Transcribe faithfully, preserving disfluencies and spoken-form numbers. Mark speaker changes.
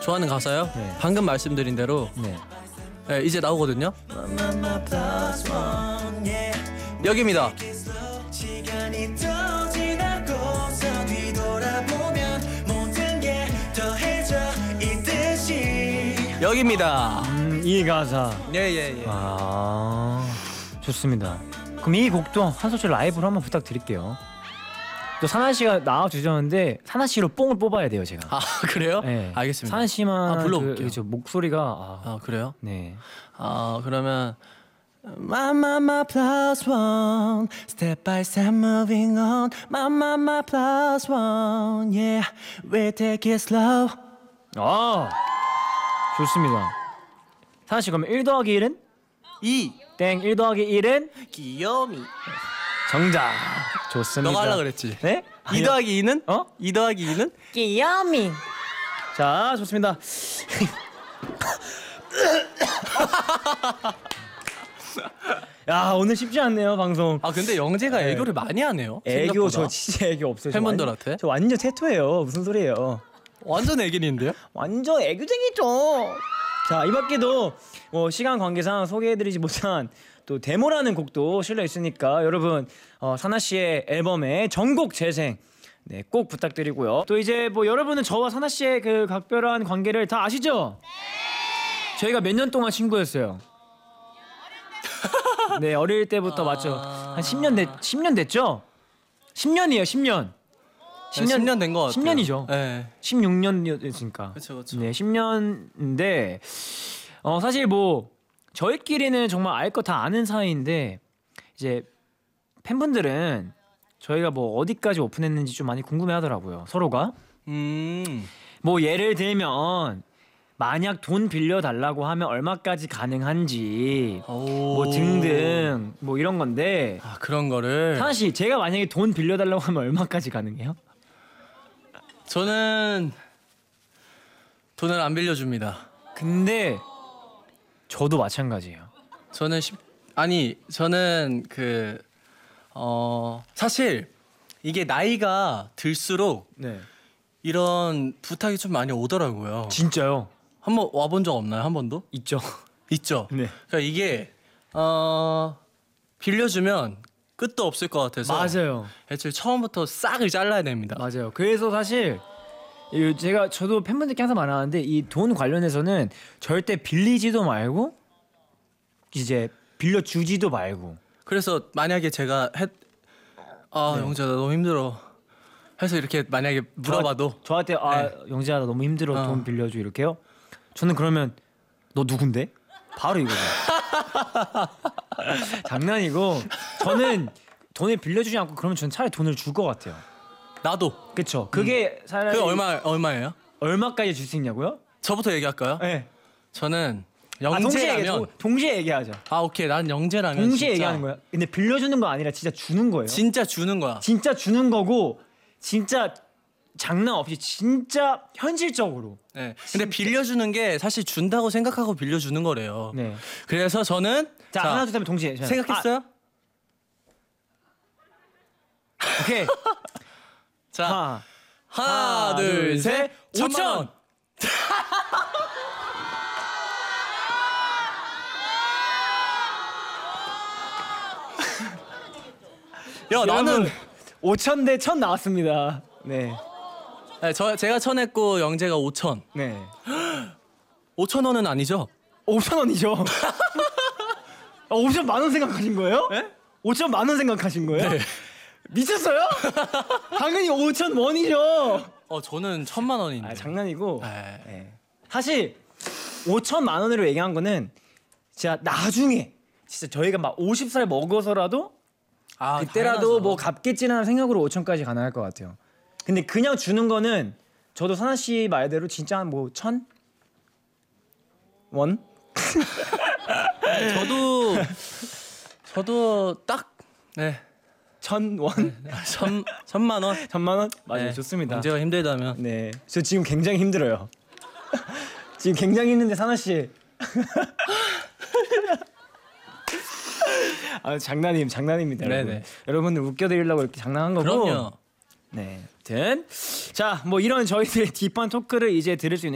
Speaker 1: 좋아하는 가사요?
Speaker 2: 네.
Speaker 1: 방금 말씀드린 대로
Speaker 2: 네.
Speaker 1: 네, 이제 나오거든요. 여기입니다. 여기입니다.
Speaker 2: 음, 이 가사.
Speaker 1: 예예예. 예, 예.
Speaker 2: 아, 좋습니다. 그럼 이 곡도 한 소절 라이브로 한번 부탁드릴게요. 또 사나 씨가 나와 주셨는데 사나 씨로 뽕을 뽑아야 돼요, 제가.
Speaker 1: 아 그래요?
Speaker 2: 네.
Speaker 1: 알겠습니다.
Speaker 2: 사나 씨만
Speaker 1: 아, 불러볼게요.
Speaker 2: 그, 그 목소리가 아,
Speaker 1: 아 그래요?
Speaker 2: 네.
Speaker 1: 아 그러면 My mama plus one, step by step moving on. My mama plus one, yeah, we take it slow.
Speaker 2: 아, 좋습니다. 사나 씨 그러면 일 더하기 일은?
Speaker 1: 이
Speaker 2: 땡. 일 더하기 일은?
Speaker 1: 귀요미.
Speaker 2: 정답. 좋습니다.
Speaker 1: 너가 하려 그랬지.
Speaker 2: 네?
Speaker 1: 이 더하기 이는?
Speaker 2: 어?
Speaker 1: 이 더하기 이는?
Speaker 2: 귀요미. 자, 좋습니다. 야, 오늘 쉽지 않네요, 방송.
Speaker 1: 아 근데 영재가
Speaker 2: 네.
Speaker 1: 애교를 많이 하네요.
Speaker 2: 애교
Speaker 1: 생각보다.
Speaker 2: 저 진짜 애교 없어요. 저
Speaker 1: 팬분들한테?
Speaker 2: 완- 저 완전 테토예요. 무슨 소리예요?
Speaker 1: 완전 애기인데요?
Speaker 2: 완전 애교쟁이죠. 자, 이 밖에도 뭐 시간 관계상 소개해드리지 못한 또 데모라는 곡도 실려 있으니까 여러분 어, 사나 씨의 앨범의 전곡 재생 네, 꼭 부탁드리고요. 또 이제 뭐 여러분은 저와 사나 씨의 그 각별한 관계를 다 아시죠? 네. 저희가 몇 년 동안 친구였어요. 네, 어릴 때부터 맞죠. 한 십 년 됐 십 년 됐죠? 십 년이에요, 십 년.
Speaker 1: 십 년 된 거 같아요.
Speaker 2: 십 년이죠.
Speaker 1: 네.
Speaker 2: 십육 년이었으니까.
Speaker 1: 그렇죠, 그렇죠.
Speaker 2: 네, 십 년인데 어 사실 뭐 저희끼리는 정말 알 거 다 아는 사이인데 이제 팬분들은 저희가 뭐 어디까지 오픈했는지 좀 많이 궁금해하더라고요. 서로가.
Speaker 1: 음.
Speaker 2: 뭐 예를 들면 만약 돈 빌려 달라고 하면 얼마까지 가능한지
Speaker 1: 오.
Speaker 2: 뭐 등등 뭐 이런 건데
Speaker 1: 아 그런 거를.
Speaker 2: 사나 씨 제가 만약에 돈 빌려 달라고 하면 얼마까지 가능해요?
Speaker 1: 저는 돈을 안 빌려줍니다.
Speaker 2: 근데 저도 마찬가지예요.
Speaker 1: 저는 십 아니 저는 그 어 사실 이게 나이가 들수록
Speaker 2: 네.
Speaker 1: 이런 부탁이 좀 많이 오더라고요.
Speaker 2: 진짜요?
Speaker 1: 한번 와본 적 없나요? 한 번도?
Speaker 2: 있죠.
Speaker 1: 있죠.
Speaker 2: 네.
Speaker 1: 그러니까 이게 어 빌려주면 끝도 없을 것 같아서
Speaker 2: 맞아요.
Speaker 1: 애초에 처음부터 싹을 잘라야 됩니다.
Speaker 2: 맞아요. 그래서 사실 이 제가 저도 팬분들께 항상 말하는데 이 돈 관련해서는 절대 빌리지도 말고 이제 빌려주지도 말고.
Speaker 1: 그래서 만약에 제가 했, 아
Speaker 2: 네.
Speaker 1: 영재야 나 너무 힘들어 해서 이렇게 만약에 물어봐도
Speaker 2: 저, 저한테 아
Speaker 1: 네.
Speaker 2: 영재야 나 너무 힘들어
Speaker 1: 어.
Speaker 2: 돈 빌려줘 이렇게요. 저는 그러면 너 누군데? 바로 이거죠. 장난이고 저는 돈을 빌려주지 않고 그러면 저는 차라리 돈을 줄 것 같아요.
Speaker 1: 나도.
Speaker 2: 그쵸? 그게 차라리
Speaker 1: 그게 얼마 얼마예요?
Speaker 2: 얼마까지 줄 수 있냐고요?
Speaker 1: 저부터 얘기할까요?
Speaker 2: 네.
Speaker 1: 저는
Speaker 2: 아, 동시에, 얘기,
Speaker 1: 영재라면
Speaker 2: 동, 동시에 얘기하자.
Speaker 1: 아 오케이 난 영재라면
Speaker 2: 동시에
Speaker 1: 진짜
Speaker 2: 얘기하는 거야. 근데 빌려주는 거 아니라 진짜 주는 거예요.
Speaker 1: 진짜 주는 거야.
Speaker 2: 진짜 주는 거고 진짜 장난 없이 진짜 현실적으로.
Speaker 1: 네. 근데 빌려주는 게 사실 준다고 생각하고 빌려주는 거래요.
Speaker 2: 네.
Speaker 1: 그래서 저는
Speaker 2: 자,
Speaker 1: 자,
Speaker 2: 하나 둘 셋 동시에. 자,
Speaker 1: 생각했어요?
Speaker 2: 아, 오케이.
Speaker 1: 자
Speaker 2: 하나,
Speaker 1: 하나 둘 셋
Speaker 2: 오천.
Speaker 1: 천만 원. 야 나는
Speaker 2: 오천 대 천 나왔습니다. 네.
Speaker 1: 네, 저 제가 천 했고 영재가 오천.
Speaker 2: 네.
Speaker 1: 오천 원은 아니죠?
Speaker 2: 오천 원이죠. 아, 오천 만 원 생각하신 거예요?
Speaker 1: 네?
Speaker 2: 오천 만 원 생각하신 거예요?
Speaker 1: 네.
Speaker 2: 미쳤어요? 당연히 오천 원이죠.
Speaker 1: 어 저는 천만 원인데.
Speaker 2: 아, 장난이고.
Speaker 1: 네.
Speaker 2: 네. 사실 오천만 원으로 얘기한 거는 진짜 나중에 진짜 저희가 막 오십 살 먹어서라도
Speaker 1: 아,
Speaker 2: 그때라도
Speaker 1: 당연하죠.
Speaker 2: 뭐 갚겠지라는 생각으로 오천까지 가능할 것 같아요. 근데 그냥 주는 거는 저도 사나 씨 말대로 진짜 뭐 천? 원?
Speaker 1: 저도 저도 딱 네.
Speaker 2: 천 원?
Speaker 1: 천 천만 원.
Speaker 2: 천만 원? 맞아요.
Speaker 1: 네.
Speaker 2: 좋습니다.
Speaker 1: 문제가 힘들다면.
Speaker 2: 네. 저 지금 굉장히 힘들어요. 지금 굉장히 힘든데 사나 씨. 아, 장난임, 장난입니다. 여러분.
Speaker 1: 네네.
Speaker 2: 여러분들 웃겨드리려고 이렇게 장난한 거고.
Speaker 1: 그럼요.
Speaker 2: 네. 아무튼 자, 뭐 이런 저희들의 딥한 토크를 이제 들을 수 있는